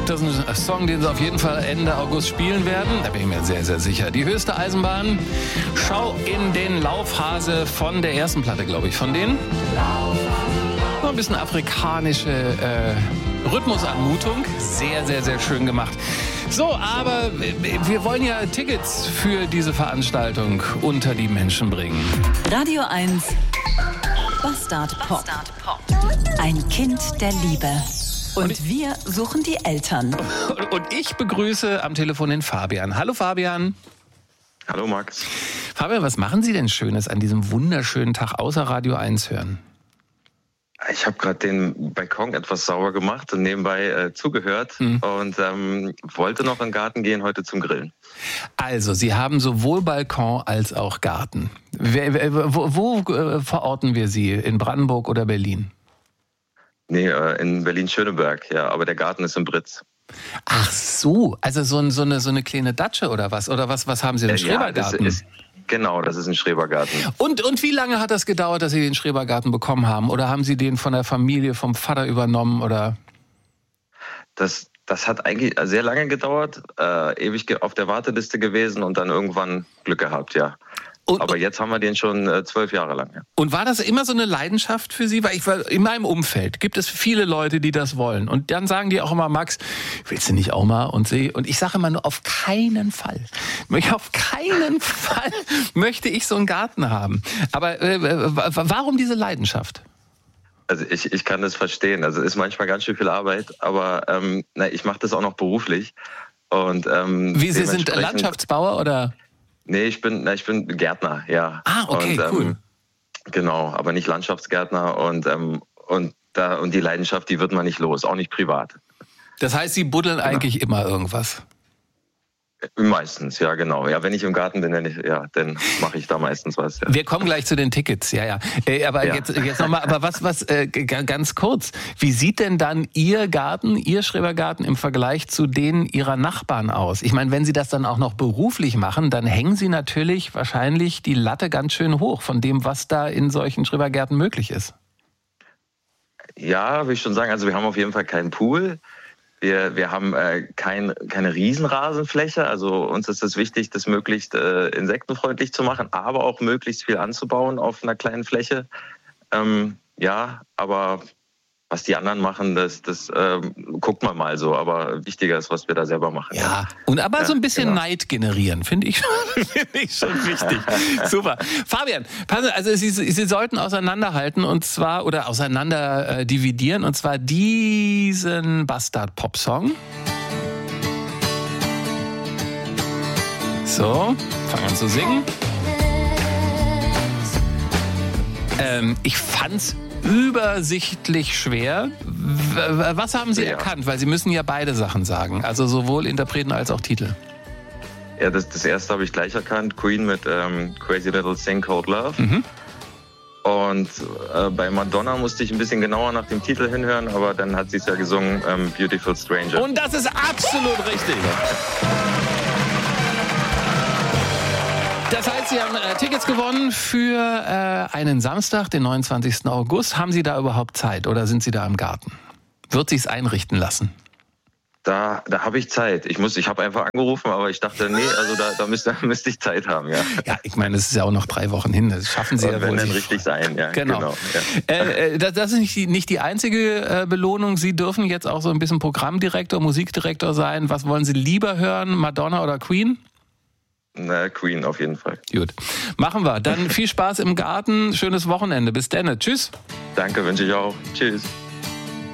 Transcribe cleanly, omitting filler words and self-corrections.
Das ist ein Song, den sie auf jeden Fall Ende August spielen werden. Da bin ich mir sehr, sehr sicher. Die höchste Eisenbahn. Schau in den Laufhase von der ersten Platte, glaube ich, von denen. Noch ein bisschen afrikanische Rhythmusanmutung. Sehr, sehr, sehr schön gemacht. So, aber wir wollen ja Tickets für diese Veranstaltung unter die Menschen bringen. Radio 1 Bastard Pop. Ein Kind der Liebe. Und wir suchen die Eltern. Und ich begrüße am Telefon den Fabian. Hallo Fabian. Hallo Max. Fabian, was machen Sie denn Schönes an diesem wunderschönen Tag außer Radio 1 hören? Ich habe gerade den Balkon etwas sauber gemacht und nebenbei zugehört und wollte noch in den Garten gehen heute zum Grillen. Also, Sie haben sowohl Balkon als auch Garten. Wo verorten wir Sie? In Brandenburg oder Berlin? Nee, in Berlin-Schöneberg, ja, aber der Garten ist in Britz. Ach so, also so eine kleine Datsche oder was? Oder was haben Sie, einen Schrebergarten? Genau, das ist ein Schrebergarten. Und wie lange hat das gedauert, dass Sie den Schrebergarten bekommen haben? Oder haben Sie den von der Familie, vom Vater übernommen? Oder? Das hat eigentlich sehr lange gedauert, ewig auf der Warteliste gewesen und dann irgendwann Glück gehabt, ja. Aber jetzt haben wir den schon 12 Jahre lang. Ja. Und war das immer so eine Leidenschaft für Sie? Weil in meinem Umfeld gibt es viele Leute, die das wollen. Und dann sagen die auch immer, Max, willst du nicht auch mal? Und ich sage immer nur, auf keinen Fall. Auf keinen Fall möchte ich so einen Garten haben. Aber warum diese Leidenschaft? Also ich kann das verstehen. Also es ist manchmal ganz schön viel Arbeit, aber ich mache das auch noch beruflich. Und, Wie, Sie sind Landschaftsbauer oder? Nee, ich bin Gärtner, ja. Ah, okay, cool. Genau, aber nicht Landschaftsgärtner und die Leidenschaft, die wird man nicht los, auch nicht privat. Das heißt, Sie buddeln eigentlich immer irgendwas? Meistens, ja, genau. Ja, wenn ich im Garten bin, dann mache ich da meistens was. Ja. Wir kommen gleich zu den Tickets, ja. Aber jetzt nochmal, aber was ganz kurz, wie sieht denn dann Ihr Garten, Ihr Schrebergarten im Vergleich zu denen Ihrer Nachbarn aus? Ich meine, wenn Sie das dann auch noch beruflich machen, dann hängen Sie natürlich wahrscheinlich die Latte ganz schön hoch von dem, was da in solchen Schrebergärten möglich ist. Ja, will ich schon sagen, also wir haben auf jeden Fall keinen Pool. Wir haben keine Riesenrasenfläche, also uns ist es wichtig, das möglichst insektenfreundlich zu machen, aber auch möglichst viel anzubauen auf einer kleinen Fläche. Aber was die anderen machen, das guckt man mal so, aber wichtiger ist, was wir da selber machen. Ja, und aber so ein bisschen genau. Neid generieren, finde ich schon wichtig. Super. Fabian, also Sie sollten auseinanderhalten oder auseinander dividieren, und zwar diesen Bastard-Pop-Song. So, fangen an zu singen. Ich fand's übersichtlich schwer. Was haben Sie erkannt? Weil Sie müssen ja beide Sachen sagen. Also sowohl Interpreten als auch Titel. Ja, das erste habe ich gleich erkannt. Queen mit Crazy Little Thing Called Love. Mhm. Und bei Madonna musste ich ein bisschen genauer nach dem Titel hinhören, aber dann hat sie es ja gesungen, Beautiful Stranger. Und das ist absolut richtig. Das heißt, Sie haben Tickets gewonnen für einen Samstag, den 29. August. Haben Sie da überhaupt Zeit oder sind Sie da im Garten? Wird sich's einrichten lassen? Da habe ich Zeit. Ich habe einfach angerufen, aber ich dachte, nee, also da müsste ich Zeit haben, ja. Ja, ich meine, es ist ja auch noch 3 Wochen hin. Das schaffen Sie ja wohl. Wenn dann richtig sein, ja. Genau. Ja. Das ist nicht die einzige Belohnung. Sie dürfen jetzt auch so ein bisschen Programmdirektor, Musikdirektor sein. Was wollen Sie lieber hören, Madonna oder Queen? Na, Queen auf jeden Fall. Gut, machen wir. Dann viel Spaß im Garten, schönes Wochenende. Bis dann. Tschüss. Danke, wünsche ich auch. Tschüss.